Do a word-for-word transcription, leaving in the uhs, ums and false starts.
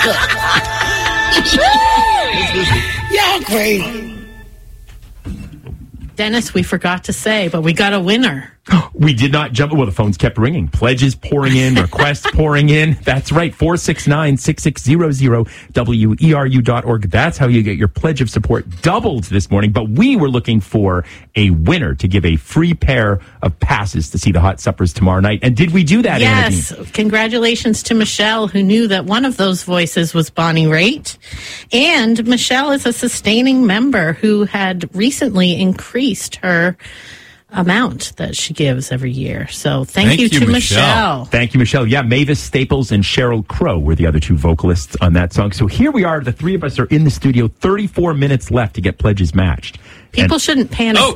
Y'all crazy. Dennis, we forgot to say, but we got a winner. We did not jump. Well, the phones kept ringing. Pledges pouring in, requests pouring in. That's right. four six nine, six six zero zero, W E R U dot org. That's how you get your pledge of support doubled this morning. But we were looking for a winner to give a free pair of passes to see the Hot Suppers tomorrow night. And did we do that, Yes. Anna Dean? Congratulations to Michelle, who knew that one of those voices was Bonnie Raitt. And Michelle is a sustaining member who had recently increased her amount that she gives every year. So thank, Thank you, you, to Michelle. Michelle. Thank you, Michelle. Yeah, Mavis Staples and Sheryl Crow were the other two vocalists on that song. So here we are. The three of us are in the studio. thirty-four minutes left to get pledges matched. People And- shouldn't panic. Oh.